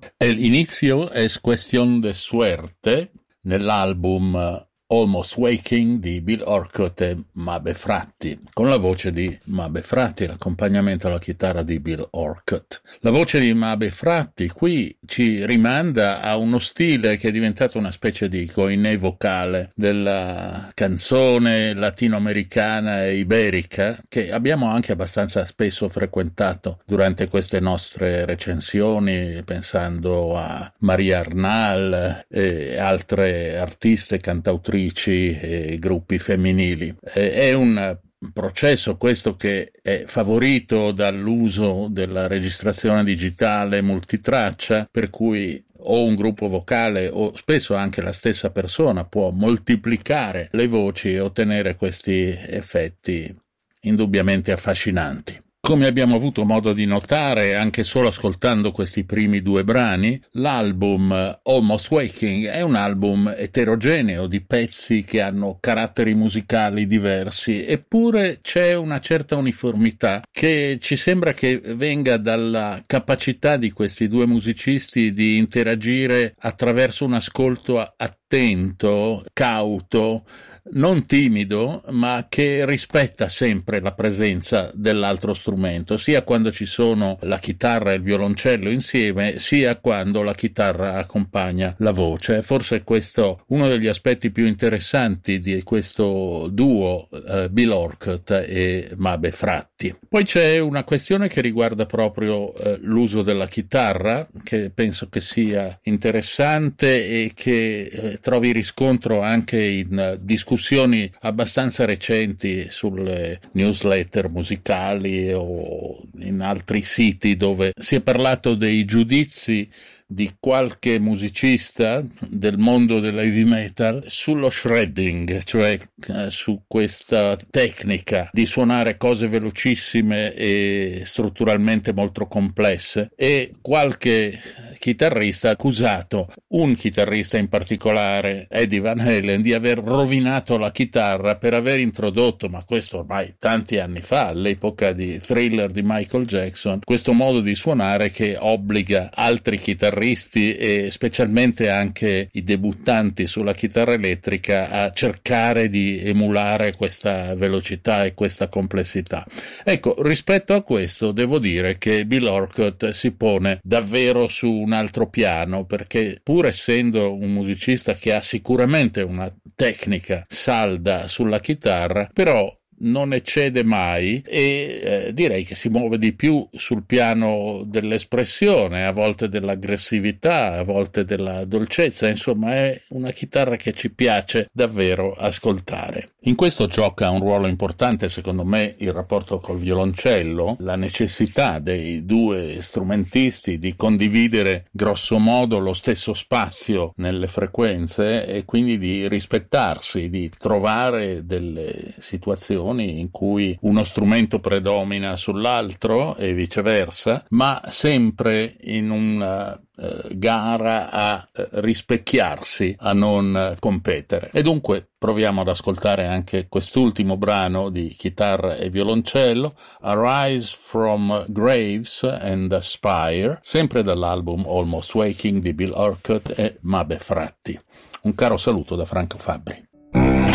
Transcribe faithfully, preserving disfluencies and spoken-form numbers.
El inicio es cuestión de suerte nell'album Almost Waking di Bill Orcutt e Mabe Fratti, con la voce di Mabe Fratti, l'accompagnamento alla chitarra di Bill Orcutt. La voce di Mabe Fratti qui ci rimanda a uno stile che è diventato una specie di coinè vocale della canzone latinoamericana e iberica, che abbiamo anche abbastanza spesso frequentato durante queste nostre recensioni, pensando a Maria Arnal e altre artiste cantautrici e gruppi femminili. È un processo questo che è favorito dall'uso della registrazione digitale multitraccia, per cui o un gruppo vocale o spesso anche la stessa persona può moltiplicare le voci e ottenere questi effetti indubbiamente affascinanti. Come abbiamo avuto modo di notare anche solo ascoltando questi primi due brani, l'album Almost Waking è un album eterogeneo di pezzi che hanno caratteri musicali diversi, eppure c'è una certa uniformità che ci sembra che venga dalla capacità di questi due musicisti di interagire attraverso un ascolto attento, cauto, non timido, ma che rispetta sempre la presenza dell'altro strumento, sia quando ci sono la chitarra e il violoncello insieme, sia quando la chitarra accompagna la voce. Forse è questo uno degli aspetti più interessanti di questo duo eh, Bill Orcutt e Mabe Fratti. Poi c'è una questione che riguarda proprio eh, l'uso della chitarra, che penso che sia interessante e che eh, trovi riscontro anche in discussioni discussioni abbastanza recenti sulle newsletter musicali o in altri siti dove si è parlato dei giudizi di qualche musicista del mondo dell'heavy metal sullo shredding, cioè eh, su questa tecnica di suonare cose velocissime e strutturalmente molto complesse, e qualche chitarrista ha accusato un chitarrista in particolare, Eddie Van Halen, di aver rovinato la chitarra per aver introdotto, ma questo ormai tanti anni fa, all'epoca di Thriller di Michael Jackson, questo modo di suonare che obbliga altri chitarristi e specialmente anche i debuttanti sulla chitarra elettrica a cercare di emulare questa velocità e questa complessità. Ecco, rispetto a questo devo dire che Bill Orcutt si pone davvero su un altro piano, perché pur essendo un musicista che ha sicuramente una tecnica salda sulla chitarra, però non eccede mai e eh, direi che si muove di più sul piano dell'espressione, a volte dell'aggressività, a volte della dolcezza. Insomma, è una chitarra che ci piace davvero ascoltare. In questo gioca un ruolo importante, secondo me, il rapporto col violoncello, la necessità dei due strumentisti di condividere grosso modo lo stesso spazio nelle frequenze e quindi di rispettarsi, di trovare delle situazioni in cui uno strumento predomina sull'altro e viceversa, ma sempre in una eh, gara a eh, rispecchiarsi, a non eh, competere. E dunque proviamo ad ascoltare anche quest'ultimo brano di chitarra e violoncello, Arise from Graves and Aspire, sempre dall'album Almost Waking di Bill Orcutt e Mabe Fratti. Un caro saluto da Franco Fabbri.